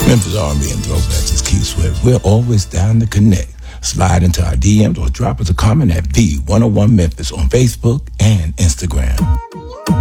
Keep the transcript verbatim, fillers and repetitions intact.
Memphis R and B and Throwbacks is Keith Sweat. We're always down to connect. Slide into our D Ms or drop us a comment at V one oh one Memphis on Facebook and Instagram.